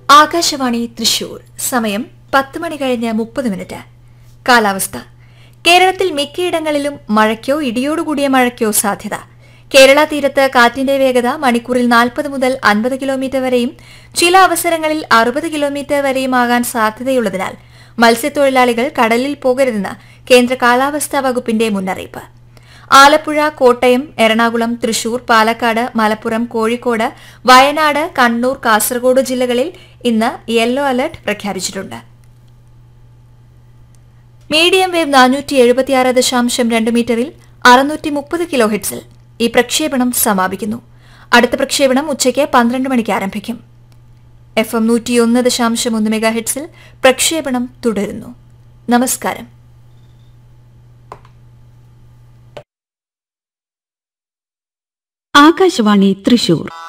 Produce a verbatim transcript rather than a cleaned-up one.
ആകാശവാണി തൃശൂർ. സമയം പത്ത് മണി കഴിഞ്ഞ് മുപ്പത് മിനിറ്റ്. കാലാവസ്ഥ. കേരളത്തിൽ മിക്കയിടങ്ങളിലും മഴയ്ക്കോ ഇടിയോടുകൂടിയ മഴയ്ക്കോ സാധ്യത. കേരള തീരത്ത് കാറ്റിന്റെ വേഗത മണിക്കൂറിൽ നാൽപ്പത് മുതൽ അൻപത് കിലോമീറ്റർ വരെയും ചില അവസരങ്ങളിൽ അറുപത് കിലോമീറ്റർ വരെയുമാകാൻ സാധ്യതയുള്ളതിനാൽ മത്സ്യത്തൊഴിലാളികൾ കടലിൽ പോകരുതെന്ന് കേന്ദ്ര കാലാവസ്ഥാ വകുപ്പിന്റെ മുന്നറിയിപ്പ്. ആലപ്പുഴ, കോട്ടയം, എറണാകുളം, തൃശൂർ, പാലക്കാട്, മലപ്പുറം, കോഴിക്കോട്, വയനാട്, കണ്ണൂർ, കാസർഗോഡ് ജില്ലകളിൽ ഇന്ന് യെല്ലോ അലർട്ട് പ്രഖ്യാപിച്ചിട്ടുണ്ട്. മീഡിയം വേവ് നാനൂറ്റി എഴുപത്തിയാറ് ദശാംശം രണ്ട് മീറ്ററിൽ അറുന്നൂറ്റി മുപ്പത് കിലോ ഹെഡ്സിൽ ഈ പ്രക്ഷേപണം സമാപിക്കുന്നു. അടുത്ത പ്രക്ഷേപണം ഉച്ചയ്ക്ക് പന്ത്രണ്ട് മണിക്ക് ആരംഭിക്കും. എഫ് എം നൂറ്റിയൊന്ന് ദശാംശം ഒന്ന് മെഗാ ഹെഡ്സിൽ പ്രക്ഷേപണം തുടരുന്നു. നമസ്കാരം. ആകാശവാണി തൃശൂർ.